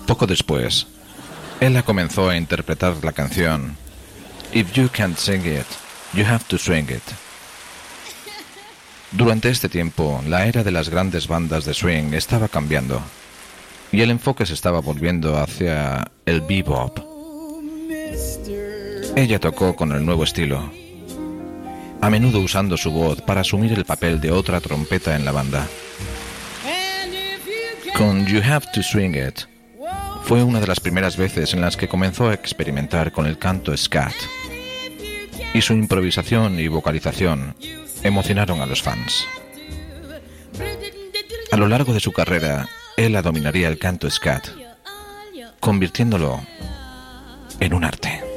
Poco después, Ella comenzó a interpretar la canción If You Can't Sing It, You Have to Swing It. Durante este tiempo, la era de las grandes bandas de swing estaba cambiando y el enfoque se estaba volviendo hacia el bebop. Ella tocó con el nuevo estilo, a menudo usando su voz para asumir el papel de otra trompeta en la banda. Con You Have to Swing It, fue una de las primeras veces en las que comenzó a experimentar con el canto scat, y su improvisación y vocalización emocionaron a los fans. A lo largo de su carrera, Ella dominaría el canto scat, convirtiéndolo en un arte.